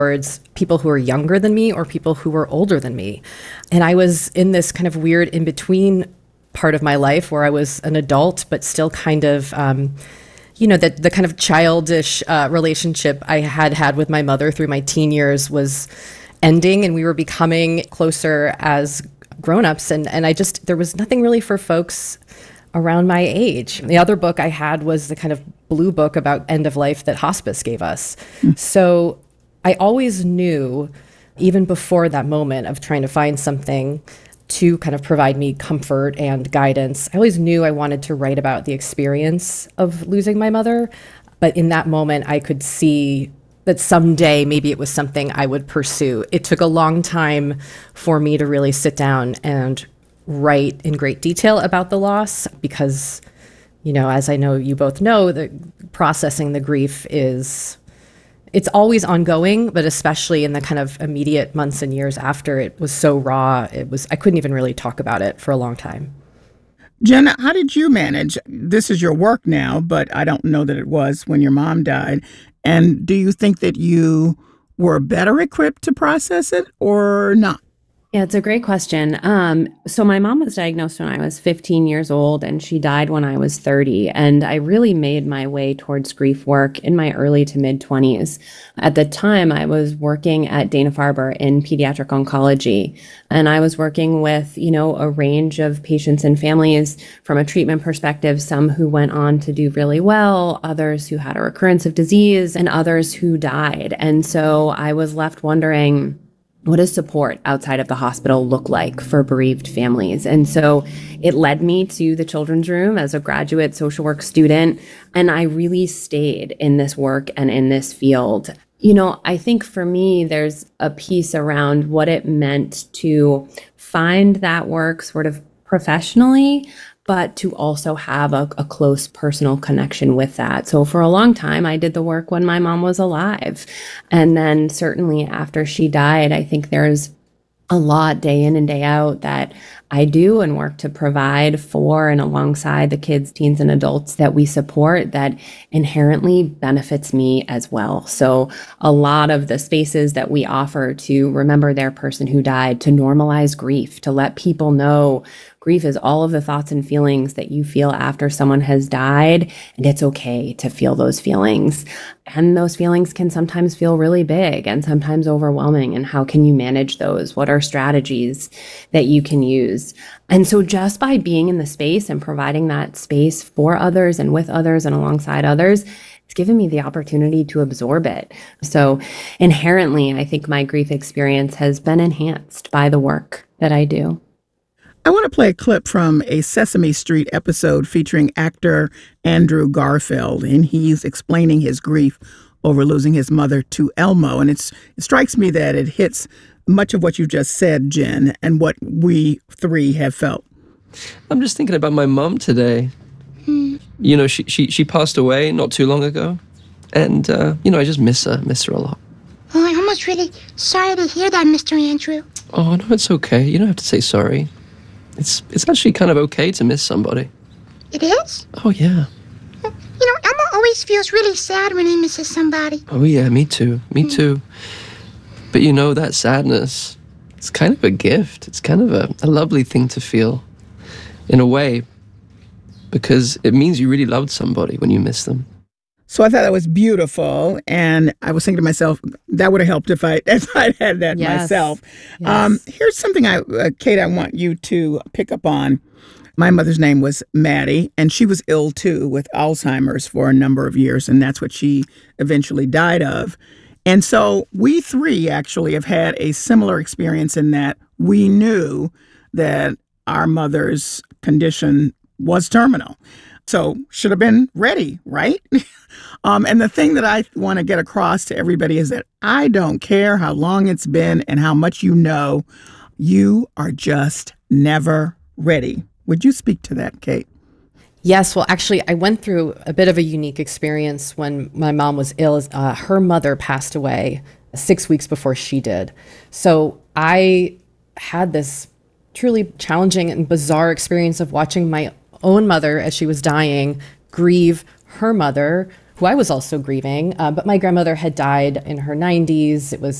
towards people who were younger than me or people who were older than me. And I was in this kind of weird in between part of my life where I was an adult, but still kind of, the kind of childish relationship I had with my mother through my teen years was ending, and we were becoming closer as grown-ups. And there was nothing really for folks around my age. The other book I had was the kind of blue book about end of life that hospice gave us. So I always knew, even before that moment of trying to find something to kind of provide me comfort and guidance, I always knew I wanted to write about the experience of losing my mother. But in that moment, I could see that someday maybe it was something I would pursue. It took a long time for me to really sit down and write in great detail about the loss because, as I know you both know, processing the grief it's always ongoing, but especially in the kind of immediate months and years after, it was so raw. I couldn't even really talk about it for a long time. Jenna, how did you manage? This is your work now, but I don't know that it was when your mom died. And do you think that you were better equipped to process it or not? Yeah, it's a great question. So my mom was diagnosed when I was 15 years old and she died when I was 30. And I really made my way towards grief work in my early to mid 20s. At the time, I was working at Dana-Farber in pediatric oncology. And I was working with, a range of patients and families from a treatment perspective, some who went on to do really well, others who had a recurrence of disease, and others who died. And so I was left wondering, what does support outside of the hospital look like for bereaved families? And so it led me to the Children's Room as a graduate social work student. And I really stayed in this work and in this field. I think for me, there's a piece around what it meant to find that work sort of professionally, but to also have a close personal connection with that. So for a long time, I did the work when my mom was alive. And then certainly after she died, I think there's a lot day in and day out that I do and work to provide for and alongside the kids, teens, and adults that we support that inherently benefits me as well. So a lot of the spaces that we offer to remember their person who died, to normalize grief, to let people know grief is all of the thoughts and feelings that you feel after someone has died, and it's okay to feel those feelings. And those feelings can sometimes feel really big and sometimes overwhelming. And how can you manage those? What are strategies that you can use? And so just by being in the space and providing that space for others and with others and alongside others, it's given me the opportunity to absorb it. So inherently, I think my grief experience has been enhanced by the work that I do. I want to play a clip from a Sesame Street episode featuring actor Andrew Garfield, and he's explaining his grief over losing his mother to Elmo. And it strikes me that it hits much of what you just said, Jen, and what we three have felt. I'm just thinking about my mom today. She passed away not too long ago. And, I just miss her a lot. Oh, I'm almost really sorry to hear that, Mr. Andrew. Oh, no, it's okay. You don't have to say sorry. It's actually kind of okay to miss somebody. It is? Oh, yeah. Elmo always feels really sad when he misses somebody. Oh, yeah, me too. Me too. But that sadness, it's kind of a gift. It's kind of a lovely thing to feel, in a way, because it means you really loved somebody when you miss them. So I thought that was beautiful, and I was thinking to myself, that would have helped if I'd had that myself. Yes. Here's something, Kate, I want you to pick up on. My mother's name was Maddie, and she was ill, too, with Alzheimer's for a number of years, and that's what she eventually died of. And so we three actually have had a similar experience in that we knew that our mother's condition was terminal. So should have been ready, right? And the thing that I want to get across to everybody is that I don't care how long it's been and how much you are just never ready. Would you speak to that, Kate? Yes, well, actually, I went through a bit of a unique experience when my mom was ill. Her mother passed away 6 weeks before she did. So I had this truly challenging and bizarre experience of watching my own mother, as she was dying, grieve her mother, who I was also grieving. But my grandmother had died in her 90s. It was